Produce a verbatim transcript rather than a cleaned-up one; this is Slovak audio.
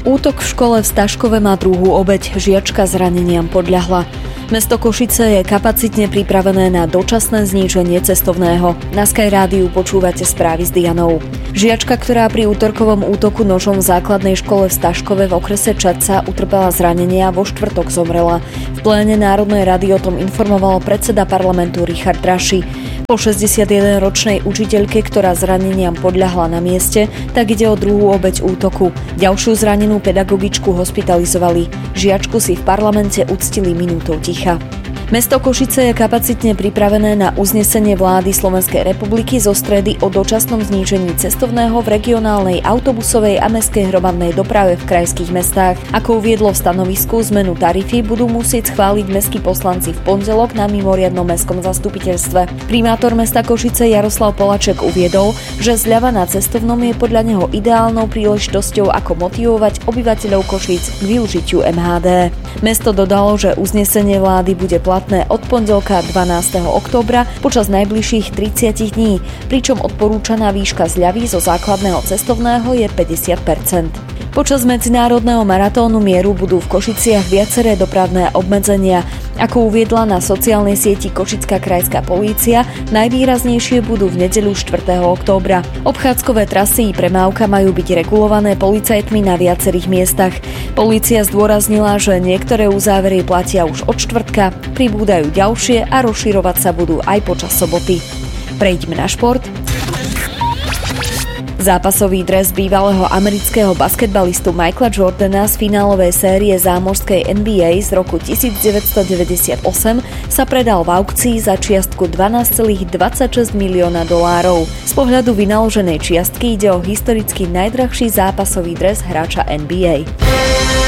Útok v škole v Staškove má druhú obeť, žiačka zraneniam podľahla. Mesto Košice je kapacitne pripravené na dočasné zníženie cestovného. Na Sky rádiu počúvate správy s Dianou. Žiačka, ktorá pri útorkovom útoku nožom v základnej škole v Staškove v okrese Čadca utrpela zranenia, vo štvrtok zomrela. V pléne Národnej rady o tom informoval predseda parlamentu Richard Raši. Po šesťdesiatjedenročnej učiteľke, ktorá zraneniam podľahla na mieste, tak ide o druhú obeť útoku. Ďalšiu zranenú pedagogičku hospitalizovali. Žiačku si v parlamente uctili minútou ticha. Mesto Košice je kapacitne pripravené na uznesenie vlády Slovenskej republiky zo stredy o dočasnom znížení cestovného v regionálnej autobusovej a mestskej hromadnej doprave v krajských mestách. Ako uviedlo v stanovisku, zmenu tarify budú musieť schváliť mestskí poslanci v pondelok na mimoriadnom mestskom zastupiteľstve. Primátor mesta Košice Jaroslav Polaček uviedol, že zľava na cestovnom je podľa neho ideálnou príležitosťou, ako motivovať obyvateľov Košíc k využitiu em há dé. Mesto dodalo, že uznesenie vlády bude platné od pondelka dvanásteho októbra počas najbližších tridsať dní, pričom odporúčaná výška zľavy zo základného cestovného je päťdesiat percent. Počas medzinárodného maratónu mieru budú v Košiciach viaceré dopravné obmedzenia. Ako uviedla na sociálnej sieti Košická krajská polícia, najvýraznejšie budú v nedeľu štvrtého októbra. Obchádzkové trasy i premávka majú byť regulované policajtmi na viacerých miestach. Polícia zdôraznila, že niektoré uzávery platia už od štvrtka, pribúdajú ďalšie a rozširovať sa budú aj počas soboty. Prejdeme na šport. Zápasový dres bývalého amerického basketbalistu Michaela Jordana z finálovej série zámořskej en bí ej z roku devätnásťstodeväťdesiatosem sa predal v aukcii za čiastku dvanásť celá dvadsaťšesť milióna dolárov. Z pohľadu vynaloženej čiastky ide o historicky najdrahší zápasový dres hráča en bí ej.